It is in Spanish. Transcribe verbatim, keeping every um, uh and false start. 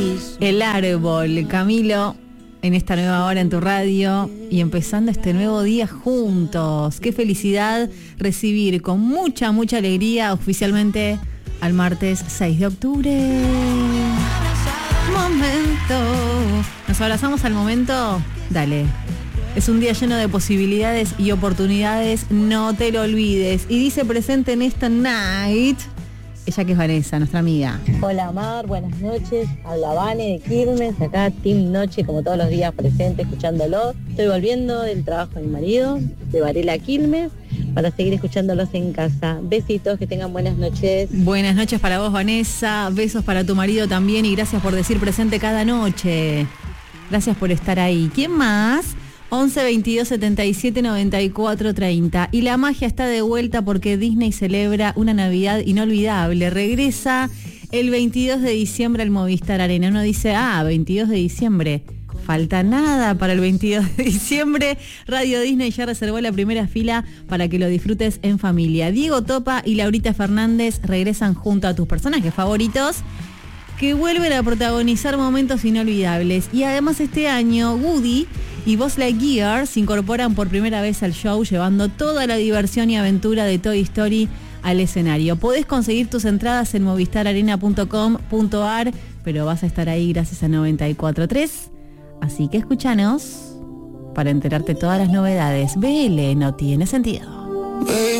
El árbol, Camilo, en esta nueva hora en tu radio y empezando este nuevo día juntos. Qué felicidad recibir con mucha, mucha alegría oficialmente al martes seis de octubre. Momento. ¿Nos abrazamos al momento? Dale. Es un día lleno de posibilidades y oportunidades, no te lo olvides. Y dice presente en esta night, ella que es Vanessa, nuestra amiga. Hola Mar, buenas noches. Habla Vane de Quilmes, acá Team Noche, como todos los días presente, escuchándolo. Estoy volviendo del trabajo de mi marido, de Varela Quilmes, para seguir escuchándolos en casa. Besitos, que tengan buenas noches. Buenas noches para vos, Vanessa. Besos para tu marido también y gracias por decir presente cada noche. Gracias por estar ahí. ¿Quién más? once veintidós setenta y siete noventa y cuatro treinta. Y la magia está de vuelta porque Disney celebra una Navidad inolvidable. Regresa el veintidós de diciembre al Movistar Arena. Uno dice, ah, veintidós de diciembre. Falta nada para el veintidós de diciembre. Radio Disney ya reservó la primera fila para que lo disfrutes en familia. Diego Topa y Laurita Fernández regresan junto a tus personajes favoritos, que vuelven a protagonizar momentos inolvidables. Y además este año, Woody y Buzz Lightyear se incorporan por primera vez al show, llevando toda la diversión y aventura de Toy Story al escenario. Podés conseguir tus entradas en movistar arena punto com punto ar, pero vas a estar ahí gracias a noventa y cuatro tres. Así que escúchanos para enterarte todas las novedades. B L no tiene sentido.